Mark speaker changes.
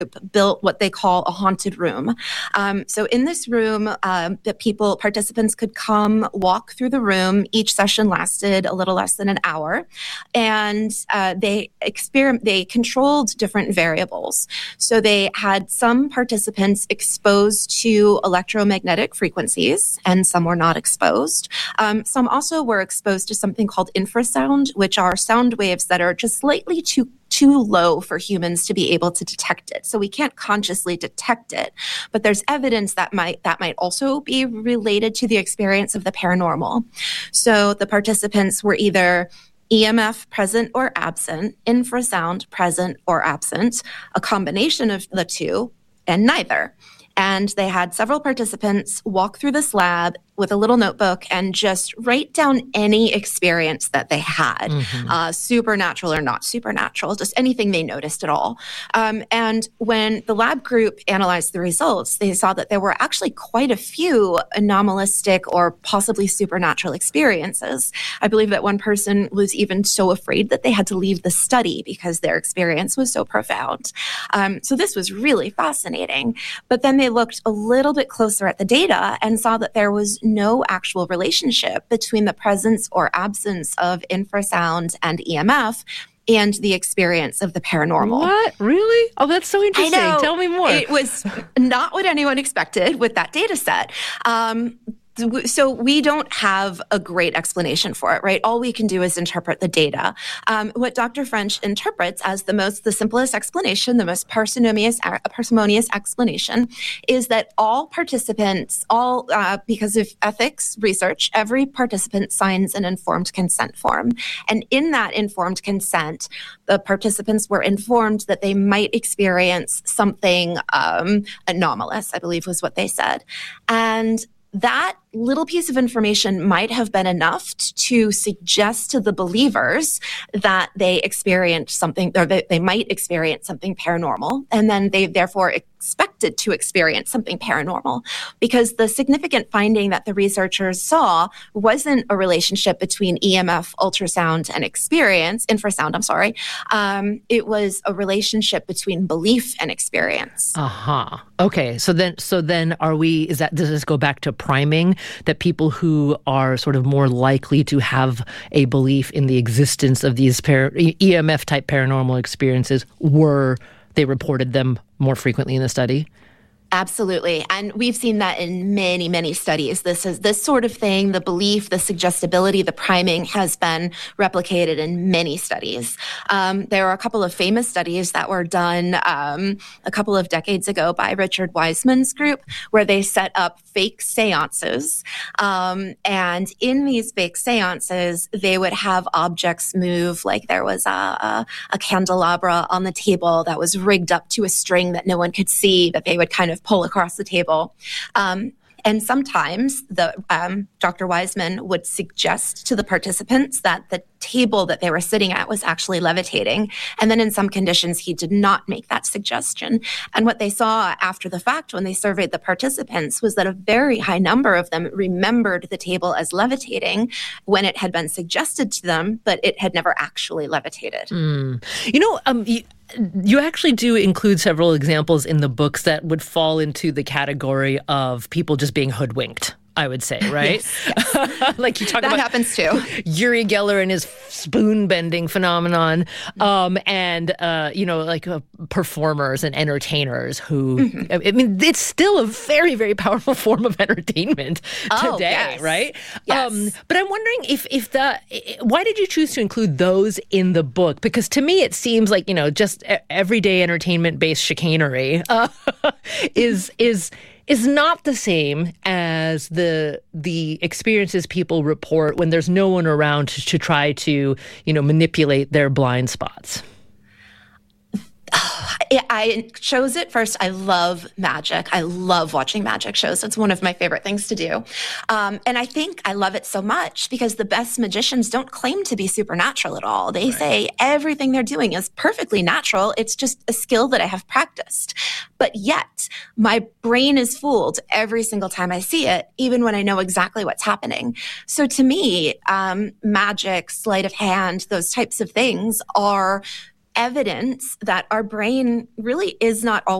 Speaker 1: built what they call a haunted room. So in this room, participants could come walk through the room. Each session lasted a little less than an hour, and they controlled different variables. So they had some participants exposed to electromagnetic frequencies, and some were not exposed. Some also were exposed to something called infrasound, which are sound waves that are just slightly too low for humans to be able to detect it. So we can't consciously detect it, but there's evidence that might also be related to the experience of the paranormal. So the participants were either EMF present or absent, infrasound present or absent, a combination of the two, and neither. And they had several participants walk through this lab with a little notebook and just write down any experience that they had, supernatural or not supernatural, just anything they noticed at all. And when the lab group analyzed the results, they saw that there were actually quite a few anomalistic or possibly supernatural experiences. I believe that one person was even so afraid that they had to leave the study because their experience was so profound. So this was really fascinating. But then they looked a little bit closer at the data and saw that there was no actual relationship between the presence or absence of infrasound and EMF and the experience of the paranormal.
Speaker 2: What? Really? Oh, that's so interesting.
Speaker 1: I know.
Speaker 2: Tell me more.
Speaker 1: It was not what anyone expected with that data set. So we don't have a great explanation for it, right? All we can do is interpret the data. What Dr. French interprets as the simplest explanation, the most parsimonious explanation, is that all participants, because of ethics research, every participant signs an informed consent form. And in that informed consent, the participants were informed that they might experience something anomalous, I believe was what they said. And that little piece of information might have been enough to suggest to the believers that they experienced something, or they might experience something paranormal, and then they therefore expected to experience something paranormal, because the significant finding that the researchers saw wasn't a relationship between EMF, ultrasound, and infrasound, it was a relationship between belief and experience.
Speaker 2: Okay. So then does this go back to priming, that people who are sort of more likely to have a belief in the existence of these EMF type paranormal experiences they reported them more frequently in the study?
Speaker 1: Absolutely. And we've seen that in many, many studies. This sort of thing, the belief, the suggestibility, the priming has been replicated in many studies. There are a couple of famous studies that were done a couple of decades ago by Richard Wiseman's group, where they set up fake seances. And in these fake seances, they would have objects move, like there was a candelabra on the table that was rigged up to a string that no one could see, that they would kind of pull across the table. And sometimes Dr. Wiseman would suggest to the participants that the table that they were sitting at was actually levitating. And then in some conditions, he did not make that suggestion. And what they saw after the fact when they surveyed the participants was that a very high number of them remembered the table as levitating when it had been suggested to them, but it had never actually levitated.
Speaker 2: You actually do include several examples in the books that would fall into the category of people just being hoodwinked, I would say, right?
Speaker 1: Yes.
Speaker 2: Like you talk
Speaker 1: that
Speaker 2: about
Speaker 1: happens too.
Speaker 2: Uri Geller and his spoon bending phenomenon, performers and entertainers who, I mean, it's still a very, very powerful form of entertainment today,
Speaker 1: yes.
Speaker 2: right?
Speaker 1: Yes.
Speaker 2: But I'm wondering why did you choose to include those in the book? Because to me, it seems like, just everyday entertainment-based chicanery is not the same as the experiences people report when there's no one around to try to, manipulate their blind spots.
Speaker 1: I chose it first. I love magic. I love watching magic shows. It's one of my favorite things to do. And I think I love it so much because the best magicians don't claim to be supernatural at all. They say everything they're doing is perfectly natural. It's just a skill that I have practiced. But yet, my brain is fooled every single time I see it, even when I know exactly what's happening. So to me, magic, sleight of hand, those types of things are evidence that our brain really is not always